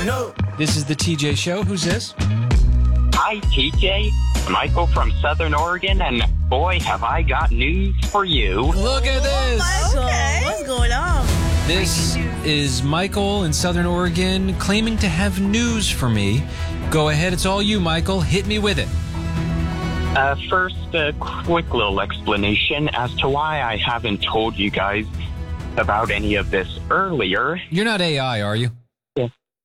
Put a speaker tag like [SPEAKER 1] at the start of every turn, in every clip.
[SPEAKER 1] This is the TJ Show. Who's this?
[SPEAKER 2] Hi, TJ. Michael from Southern Oregon, and boy, have I got news for you.
[SPEAKER 1] Look at this.
[SPEAKER 3] Okay. What's going on?
[SPEAKER 1] This is Michael in Southern Oregon claiming to have news for me. Go ahead. It's all you, Michael. Hit me with it.
[SPEAKER 2] First, a quick little explanation as to why I haven't told you guys about any of this earlier.
[SPEAKER 1] You're not AI, are you?
[SPEAKER 2] Yeah.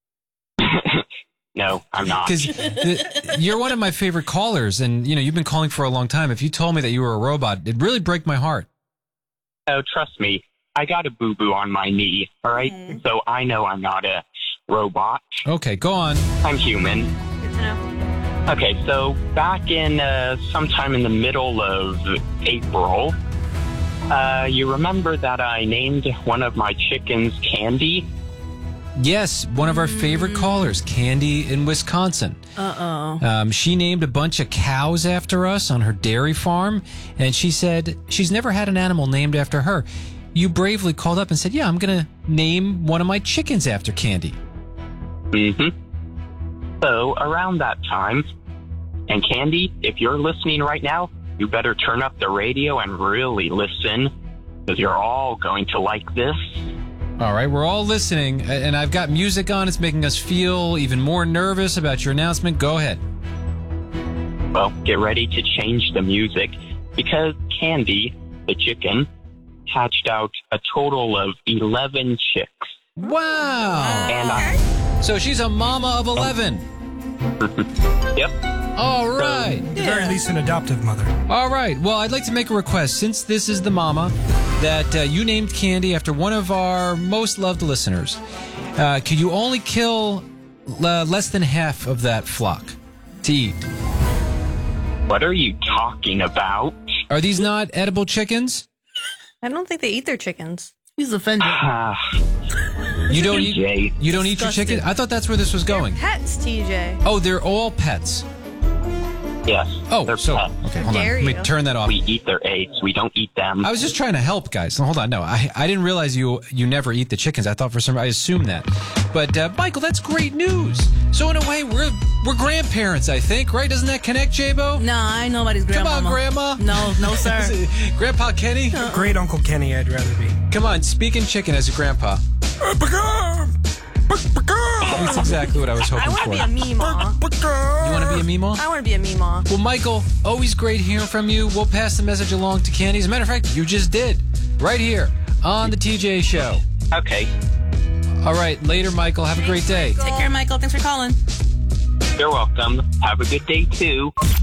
[SPEAKER 2] No, I'm not.
[SPEAKER 1] Because you're one of my favorite callers, and you've been calling for a long time. If you told me that you were a robot, it'd really break my heart.
[SPEAKER 2] Oh, trust me, I got a boo-boo on my knee, all right? So I know I'm not a robot.
[SPEAKER 1] Okay, go on.
[SPEAKER 2] I'm human.
[SPEAKER 3] Good to know.
[SPEAKER 2] Okay, so back in sometime in the middle of April, you remember that I named one of my chickens Candy?
[SPEAKER 1] Yes, one of our favorite callers, Candy in Wisconsin. She named a bunch of cows after us on her dairy farm, and she said she's never had an animal named after her. You bravely called up and said, yeah, I'm going to name one of my chickens after Candy.
[SPEAKER 2] Mm-hmm. So around that time, and Candy, if you're listening right now, you better turn up the radio and really listen, because you're all going to like this.
[SPEAKER 1] All right, we're all listening, and I've got music on. It's making us feel even more nervous about your announcement. Go ahead.
[SPEAKER 2] Well, get ready to change the music, because Candy, the chicken, hatched out a total of 11 chicks.
[SPEAKER 1] Wow.
[SPEAKER 2] And
[SPEAKER 1] So she's a mama of 11.
[SPEAKER 2] Yep.
[SPEAKER 1] All right.
[SPEAKER 4] At the very least, an adoptive mother.
[SPEAKER 1] All right. Well, I'd like to make a request. Since this is the mama that you named Candy after one of our most loved listeners, could you only kill less than half of that flock to eat?
[SPEAKER 2] What are you talking about?
[SPEAKER 1] Are these not edible chickens?
[SPEAKER 3] I don't think they eat their chickens.
[SPEAKER 5] He's offended.
[SPEAKER 1] You don't eat.
[SPEAKER 2] TJ.
[SPEAKER 1] You don't eat your chicken. I thought that's where this was going.
[SPEAKER 3] Pets, TJ.
[SPEAKER 1] Oh, they're all pets.
[SPEAKER 2] Yes.
[SPEAKER 1] Oh,
[SPEAKER 2] they're
[SPEAKER 1] so
[SPEAKER 2] pets.
[SPEAKER 1] okay. Hold on.
[SPEAKER 3] dare
[SPEAKER 1] Let me
[SPEAKER 3] you.
[SPEAKER 1] turn that off.
[SPEAKER 2] We eat their eggs. We don't eat them.
[SPEAKER 1] I was just trying to help, guys. Hold on. No, I didn't realize you never eat the chickens. I thought I assumed that. But Michael, that's great news. So in a way, we're grandparents, I think, right? Doesn't that connect, J-Bo?
[SPEAKER 5] Nah, I ain't nobody's grandma.
[SPEAKER 1] Come on, Grandma.
[SPEAKER 5] No, sir.
[SPEAKER 1] Grandpa Kenny?
[SPEAKER 4] Great Uncle Kenny, I'd rather be.
[SPEAKER 1] Come on, speaking chicken as a grandpa. That's exactly what I was hoping
[SPEAKER 3] I want
[SPEAKER 1] for.
[SPEAKER 3] to be a Meemaw.
[SPEAKER 1] You want to be a Meemaw?
[SPEAKER 3] I want to be a Meemaw.
[SPEAKER 1] Well, Michael, always great hearing from you. We'll pass the message along to Candy. As a matter of fact, you just did. Right here on the TJ Show.
[SPEAKER 2] Okay.
[SPEAKER 1] All right, later, Michael. Have a great day.
[SPEAKER 5] Take care, Michael. Thanks for calling.
[SPEAKER 2] You're welcome. Have a good day, too.